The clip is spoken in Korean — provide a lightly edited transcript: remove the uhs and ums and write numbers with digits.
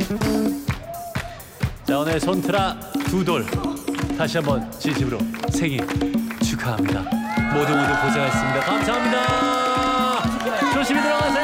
자, 오늘 손트라 두 돌 다시 한번 진심으로 생일 축하합니다. 모두 고생하셨습니다. 감사합니다. 조심히 들어가세요.